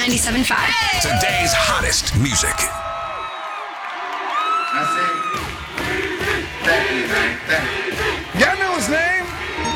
97.5. Today's hottest music. I say, thank you, man. Thank you.